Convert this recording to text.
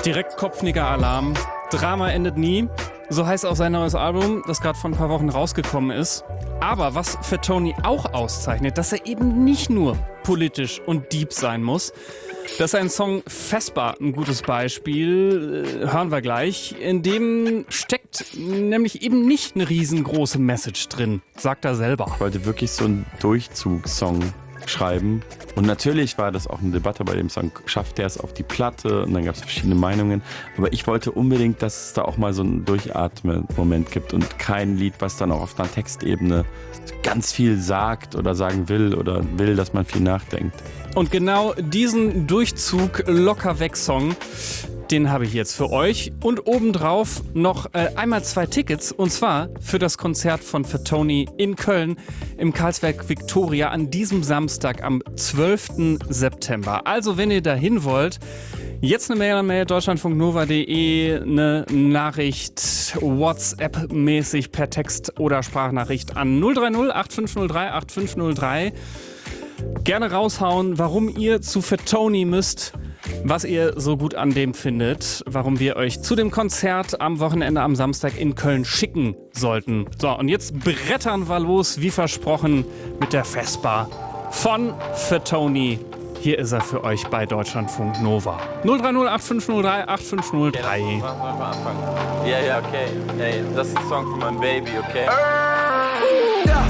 Direkt Kopfnicker-Alarm. Drama endet nie. So heißt auch sein neues Album, das gerade vor ein paar Wochen rausgekommen ist. Aber was Fatoni auch auszeichnet, dass er eben nicht nur politisch und deep sein muss. Das ist ein Song Vespa, ein gutes Beispiel, hören wir gleich. In dem steckt nämlich eben nicht eine riesengroße Message drin, sagt er selber. Ich wollte wirklich so einen Durchzugssong schreiben. Und natürlich war das auch eine Debatte bei dem Song, schafft der es auf die Platte? Und dann gab es verschiedene Meinungen. Aber ich wollte unbedingt, dass es da auch mal so einen Durchatmen-Moment gibt und kein Lied, was dann auch auf einer Textebene ganz viel sagt oder sagen will oder will, dass man viel nachdenkt. Und genau diesen Durchzug locker weg Song, den habe ich jetzt für euch. Und obendrauf noch einmal 2 Tickets. Und zwar für das Konzert von Fatoni in Köln im Karlsberg Victoria an diesem Samstag am 12. September. Also wenn ihr dahin wollt, jetzt eine Mail an deutschlandfunknova.de, eine Nachricht WhatsApp-mäßig per Text oder Sprachnachricht an 030 8503 8503. Gerne raushauen, warum ihr zu Fatoni müsst, was ihr so gut an dem findet, warum wir euch zu dem Konzert am Wochenende am Samstag in Köln schicken sollten. So, und jetzt brettern wir los, wie versprochen, mit der Vespa von Fatoni. Hier ist er für euch bei Deutschlandfunk Nova. 030 8503 8503. Okay, dann wollen wir anfangen. Ja, okay. Ey, das ist ein Song für mein Baby, okay?